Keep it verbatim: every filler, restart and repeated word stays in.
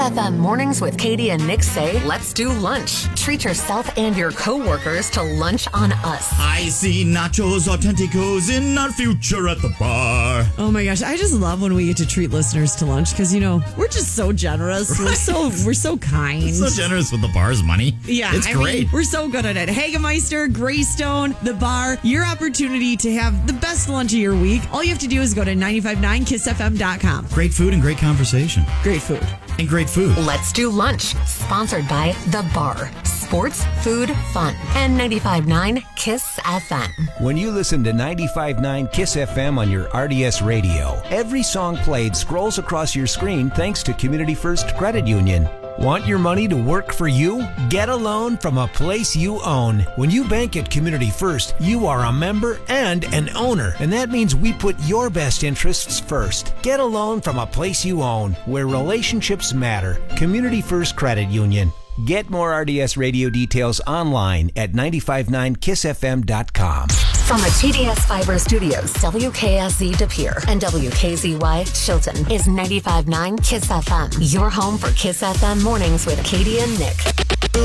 F M Mornings with Katie and Nick say, let's do lunch. Treat yourself and your coworkers to lunch on us. I see nachos autenticos in our future at the bar. Oh my gosh, I just love when we get to treat listeners to lunch because, you know, we're just so generous. We're so we're so kind. So generous with the bar's money. Yeah, it's I great. Mean, we're so good at it. Hagemeister, Greystone, the bar, your opportunity to have the best lunch of your week. All you have to do is go to nine five nine kiss f m dot com. Great food and great conversation. Great food. And great food. Let's do lunch. Sponsored by The Bar. Sports, food, fun. And ninety-five point nine KISS F M. When you listen to ninety-five point nine KISS F M on your R D S radio, every song played scrolls across your screen thanks to Community First Credit Union. Want your money to work for you? Get a loan from a place you own. When you bank at Community First, you are a member and an owner, and that means we put your best interests first. Get a loan from a place you own, where relationships matter. Community First Credit Union. Get more R D S radio details online at nine five point nine kiss f m dot com. From the T D S Fiber Studios, W K S Z De Pere and W K Z Y Chilton is ninety-five point nine KISS F M. Your home for KISS F M Mornings with Katie and Nick.